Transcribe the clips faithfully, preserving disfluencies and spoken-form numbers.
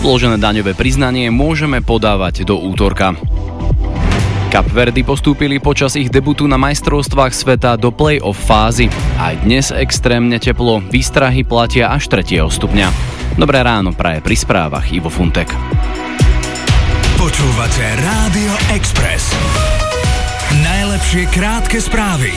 Odložené daňové priznanie môžeme podávať do útorka. Kapverdy postúpili počas ich debutu na majstrovstvách sveta do play-off fázy. Aj dnes extrémne teplo, výstrahy platia až tretieho stupňa. Dobré ráno praje pri správach Ivo Funtek. Počúvate Rádio Express. Najlepšie krátke správy.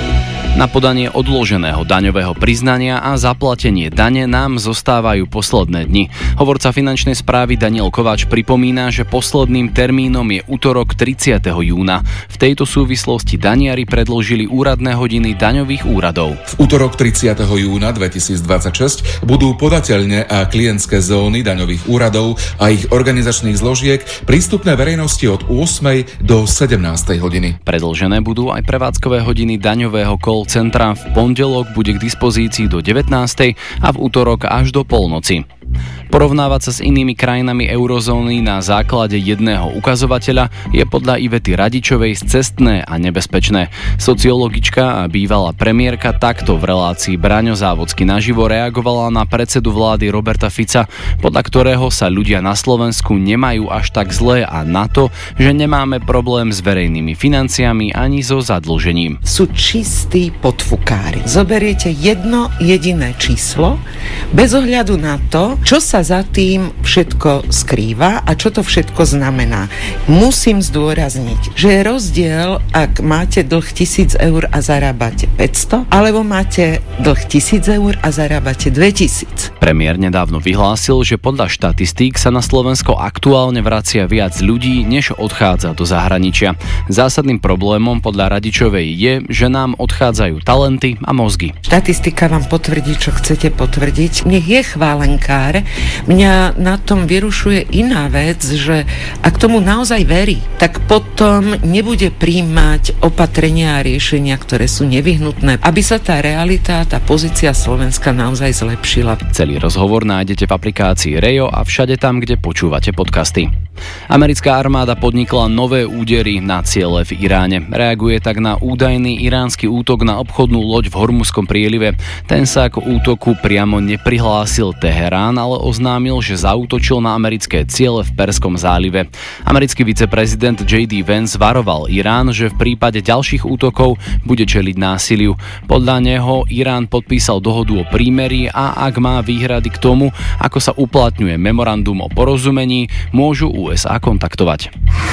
Na podanie odloženého daňového priznania a zaplatenie dane nám zostávajú posledné dni. Hovorca finančnej správy Daniel Kováč pripomína, že posledným termínom je utorok tridsiateho júna. V tejto súvislosti daniari predložili úradné hodiny daňových úradov. V utorok tridsiateho júna dvetisícdvadsaťšesť budú podateľne a klientské zóny daňových úradov a ich organizačných zložiek prístupné verejnosti od ôsmej do sedemnástej hodiny. Predĺžené budú aj prevádzkové hodiny daňového call centra. V pondelok bude k dispozícii do devätnástej a v utorok až do polnoci. Porovnávať sa s inými krajinami eurozóny na základe jedného ukazovateľa je podľa Ivety Radičovej scestné a nebezpečné. Sociologička a bývalá premiérka takto v relácii Braňo Závodsky naživo reagovala na predsedu vlády Roberta Fica, podľa ktorého sa ľudia na Slovensku nemajú až tak zle a na to, že nemáme problém s verejnými financiami ani so zadlžením. Sú čistí podfukári. Zoberiete jedno jediné číslo bez ohľadu na to, čo sa za tým všetko skrýva a čo to všetko znamená. Musím zdôrazniť, že je rozdiel, ak máte dlh tisíc eur a zarábate päťsto, alebo máte dlh tisíc eur a zarábate dvetisíc. Premiér nedávno vyhlásil, že podľa štatistík sa na Slovensko aktuálne vracia viac ľudí, než odchádza do zahraničia. Zásadným problémom podľa Radičovej je, že nám odchádzajú talenty a mozgy. Štatistika vám potvrdí, čo chcete potvrdiť. Nech je chválenkár. Mňa na tom vyrušuje iná vec, že ak tomu naozaj verí, tak potom nebude prijímať opatrenia a riešenia, ktoré sú nevyhnutné, aby sa tá realita, tá pozícia Slovenska naozaj zlepšila. Celý rozhovor nájdete v aplikácii Rejo a všade tam, kde počúvate podcasty. Americká armáda podnikla nové údery na ciele v Iráne. Reaguje tak na údajný iránsky útok na obchodnú loď v Hormuzskom prielive. Ten sa ako útoku priamo neprihlásil Teherán, ale oznámil, že zaútočil na americké ciele v Perskom zálive. Americký viceprezident J D Vance varoval Irán, že v prípade ďalších útokov bude čeliť násiliu. Podľa neho Irán podpísal dohodu o prímerí a ak má výhrady k tomu, ako sa uplatňuje memorandum o porozumení, môžu ú es á kontaktovať.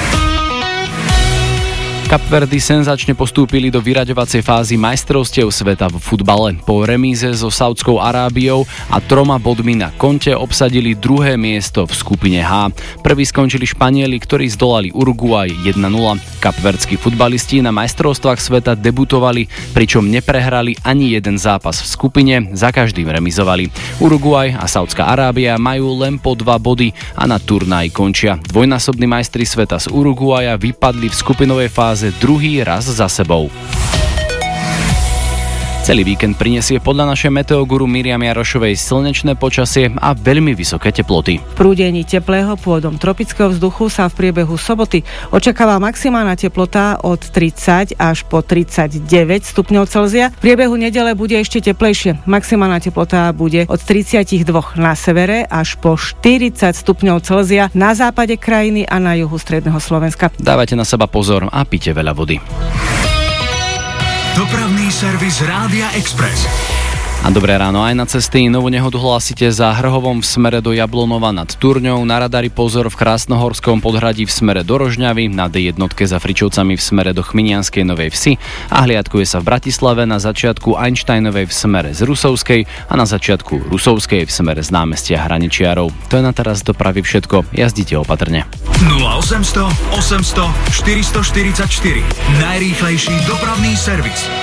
Kapverdy senzačne postúpili do vyraďovacej fázy majstrovstiev sveta v futbale. Po remíze so Saudskou Arábiou a troma bodmi na konte obsadili druhé miesto v skupine H. Prví skončili Španieli, ktorí zdolali Uruguay jedna nula. Kapverdskí futbalisti na majstrovstvách sveta debutovali, pričom neprehrali ani jeden zápas v skupine, za každým remizovali. Uruguay a Saudská Arábia majú len po dva body a na turnaji končia. Dvojnásobní majstri sveta z Uruguaya vypadli v skupinovej fáze druhý raz za sebou. Celý víkend prinesie podľa našej meteoguru Miriam Jarošovej slnečné počasie a veľmi vysoké teploty. V prúdení teplého pôdom tropického vzduchu sa v priebehu soboty očakáva maximálna teplota od tridsať až po tridsaťdeväť stupňov Celzia. V priebehu nedele bude ešte teplejšie. Maximálna teplota bude od tridsaťdva na severe až po štyridsať stupňov Celzia na západe krajiny a na juhu stredného Slovenska. Dávajte na seba pozor a pite veľa vody. Dopravný servis Rádia Express. A dobré ráno aj na cesty. Novú nehodu hlásite za Hrhovom v smere do Jablonova nad Turňou, na radári pozor v Krásnohorskom podhradí v smere do Rožňavy, na dé jedna za Fričovcami v smere do Chminianskej Novej Vsi a hliadkuje sa v Bratislave na začiatku Einsteinovej v smere z Rusovskej a na začiatku Rusovskej v smere z námestia Hraničiarov. To je na teraz dopravy všetko. Jazdite opatrne. nula osem nula nula, osem nula nula, štyri štyri štyri. Najrýchlejší dopravný servis.